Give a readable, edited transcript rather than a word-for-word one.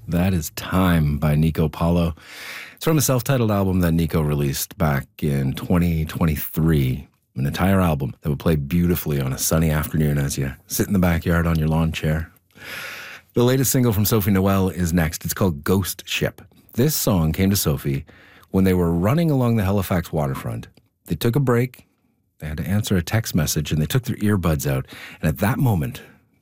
That is Time by Nico Paulo. It's from a self-titled album that Nico released back in 2023. An entire album that would play beautifully on a sunny afternoon as you sit in the backyard on your lawn chair. The latest single from Sophie Noel is next. It's called Ghost Ship. This song came to Sophie when they were running along the Halifax waterfront. They took a break, they had to answer a text message, and they took their earbuds out. And at that moment,